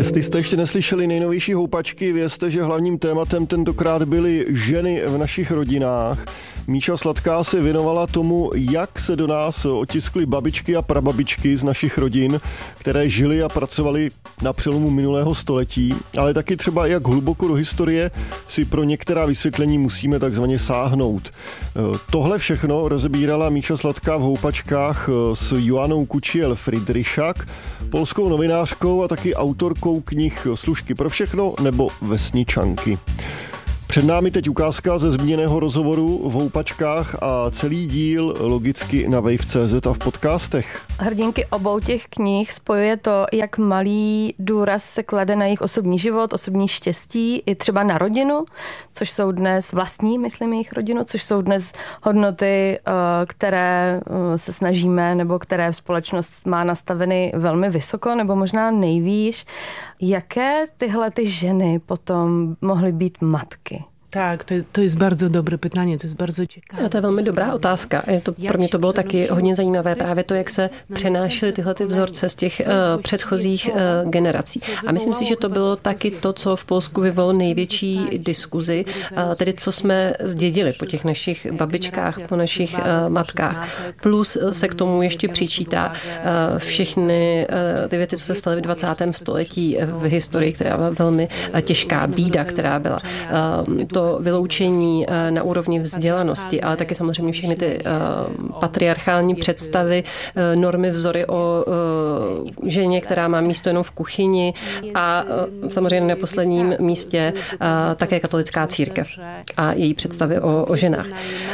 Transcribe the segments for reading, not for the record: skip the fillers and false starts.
Jestli jste ještě neslyšeli nejnovější houpačky, vězte, že hlavním tématem tentokrát byly ženy v našich rodinách. Míša Sladká se věnovala tomu, jak se do nás otiskly babičky a prababičky z našich rodin, které žily a pracovaly na přelomu minulého století, ale taky třeba jak hluboko do historie si pro některá vysvětlení musíme takzvaně sáhnout. Tohle všechno rozebírala Míša Sladká v houpačkách s Joannou Kučiel-Friedrichak, polskou novinářkou a taky autorkou knih Služky pro všechno nebo Vesničanky. Před námi teď ukázka ze zmíněného rozhovoru v houpačkách a celý díl logicky na wave.cz a v podcastech. Hrdinky obou těch knih spojuje to, jak malý důraz se klade na jejich osobní život, osobní štěstí, i třeba na rodinu, což jsou dnes vlastní, myslím, jejich rodinu, což jsou dnes hodnoty, které se snažíme, nebo které společnost má nastaveny velmi vysoko, nebo možná nejvýš. Jaké tyhle ty ženy potom mohly být matky? Tak, to je bardzo dobré pytanie, to je bardzo ciekawe. To je velmi dobrá otázka. Pro mě to bylo taky hodně zajímavé, právě to, jak se přenášely tyhle ty vzorce z těch předchozích generací. A myslím si, že to bylo taky to, co v Polsku vyvolalo největší diskuzi, tedy co jsme zdědili po těch našich babičkách, po našich matkách. Plus se k tomu ještě přičítá všechny ty věci, co se staly v 20. století v historii, která byla velmi těžká, bída, která byla. To vyloučení na úrovni vzdělanosti, ale taky samozřejmě všechny ty patriarchální představy, normy, vzory o ženě, která má místo jenom v kuchyni a samozřejmě na posledním místě také katolická církev a její představy o ženách.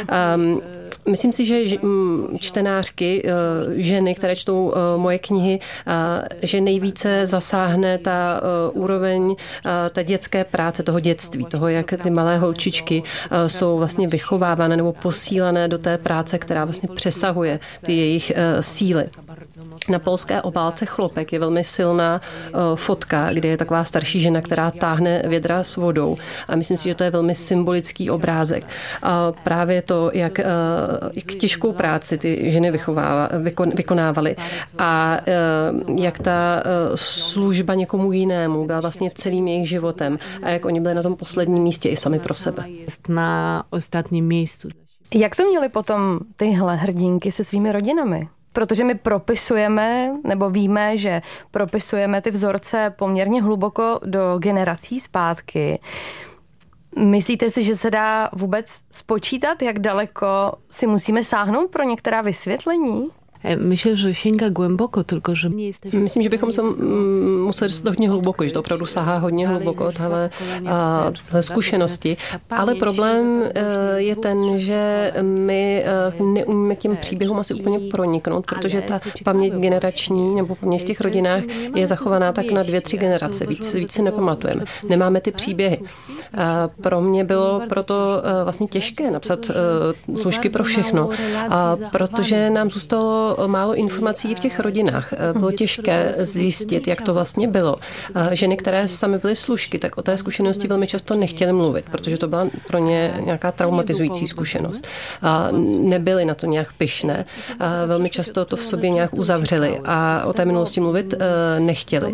Myslím si, že čtenářky, ženy, které čtou moje knihy, že nejvíce zasáhne ta úroveň té dětské práce, toho dětství, toho, jak ty malé holčičky jsou vlastně vychovávané nebo posílané do té práce, která vlastně přesahuje ty jejich síly. Na polské obálce Chlopek je velmi silná fotka, kde je taková starší žena, která táhne vědra s vodou. A myslím si, že to je velmi symbolický obrázek. Právě to, jak těžkou práci ty ženy vykonávaly a jak ta služba někomu jinému byla vlastně celým jejich životem a jak oni byli na tom posledním místě i sami pro sebe. Na ostatním místu. Jak to měly potom tyhle hrdinky se svými rodinami? Protože my propisujeme, nebo víme, že propisujeme ty vzorce poměrně hluboko do generací zpátky. Myslíte si, že se dá vůbec spočítat, jak daleko si musíme sáhnout pro některá vysvětlení? Myslím, že sięga głęboko, tylko že nie jesteśmy... Myslím, že bychom se museli dostat hodně hluboko, že to opravdu sahá hodně hluboko od téhle zkušenosti. Ale problém je ten, že my neumíme těm příběhům asi úplně proniknout, protože ta paměť generační nebo paměť v těch rodinách je zachovaná tak na 2-3 generace. Víc si nepamatujeme. Nemáme ty příběhy. Pro mě bylo proto vlastně těžké napsat Služky pro všechno, protože nám zůstalo málo informací v těch rodinách. Bylo těžké zjistit, jak to vlastně bylo. Ženy, které sami byly služky, tak o té zkušenosti velmi často nechtěly mluvit, protože to byla pro ně nějaká traumatizující zkušenost. Nebyly na to nějak pyšné. Velmi často to v sobě nějak uzavřely a o té minulosti mluvit nechtěli.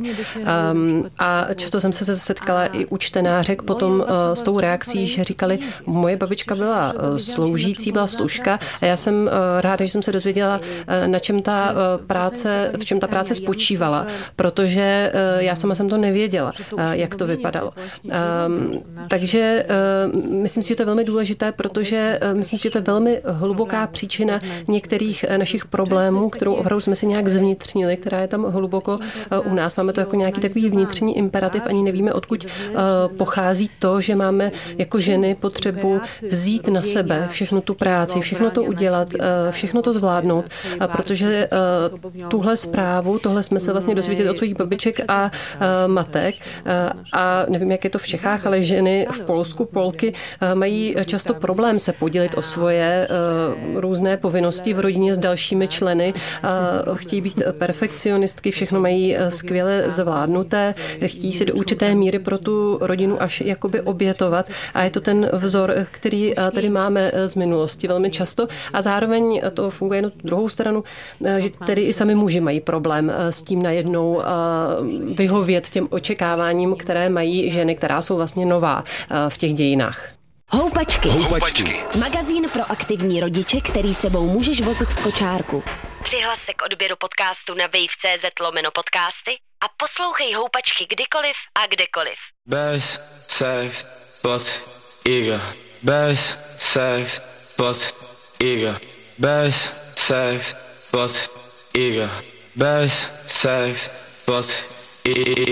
A často jsem se setkala i u čtenářek potom s tou reakcí, že říkali, moje babička byla sloužící, byla služka a já jsem ráda, že jsem se dozvěděla, v čem ta práce spočívala, protože já sama jsem to nevěděla, jak to vypadalo. Takže myslím si, že to je velmi důležité, protože myslím si, že to je velmi hluboká příčina některých našich problémů, kterou opravdu jsme si nějak zvnitřnili, která je tam hluboko u nás. Máme to jako nějaký takový vnitřní imperativ, ani nevíme, odkud pochází to, že máme jako ženy potřebu vzít na sebe všechnu tu práci, všechno to udělat, všechno to zvládnout, protože tohle jsme se vlastně dozvěděli od svých babiček a matek a nevím, jak je to v Čechách, ale ženy v Polsku, Polky mají často problém se podělit o svoje různé povinnosti v rodině s dalšími členy, chtějí být perfekcionistky, všechno mají skvěle zvládnuté, chtějí se do určité míry pro tu rodinu až jakoby obětovat a je to ten vzor, který tady máme z minulosti velmi často a zároveň to funguje na druhou stranu, že tedy i sami muži mají problém s tím najednou vyhovět těm očekáváním, které mají ženy, která jsou vlastně nová v těch dějinách. Houpačky. Magazín pro aktivní rodiče, který sebou můžeš vozit v kočárku. Přihlas se k odběru podcastu na wave.cz/podcasty a poslouchej Houpačky kdykoliv a kdekoliv. Bez sex, pot, iga. Bez sex, pot, iga. Bez sex, pot, iga. Bez sex, pot, iga.